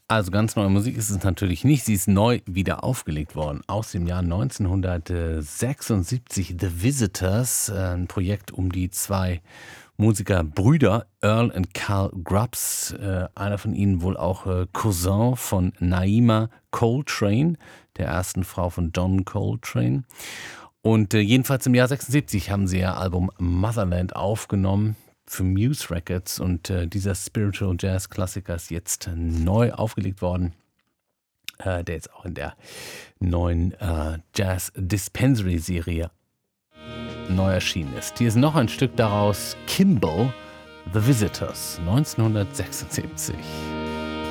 Also ganz neue Musik ist es natürlich nicht. Sie ist neu wieder aufgelegt worden aus dem Jahr 1976. The Visitors, ein Projekt um die zwei Musikerbrüder Earl und Carl Grubbs. Einer von ihnen wohl auch Cousin von Naima Coltrane, der ersten Frau von John Coltrane. Und jedenfalls im Jahr 76 haben sie ihr Album Motherland aufgenommen für Muse Records und dieser Spiritual Jazz Klassiker ist jetzt neu aufgelegt worden, der jetzt auch in der neuen Jazz Dispensary Serie neu erschienen ist. Hier ist noch ein Stück daraus, Kimball, The Visitors, 1976.